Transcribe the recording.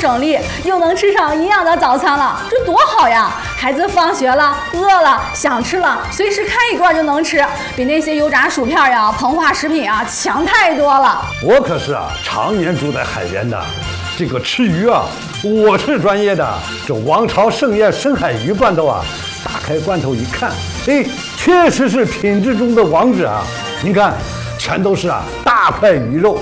省力，又能吃上营养的早餐了，这多好呀！孩子放学了，饿了，想吃了，随时开一罐就能吃，比那些油炸薯片呀、膨化食品啊强太多了。 我可是常年住在海边的，这个吃鱼我是专业的。这王朝盛宴深海鱼罐头打开罐头一看，确实是品质中的王者啊！您看，全都是大块鱼肉。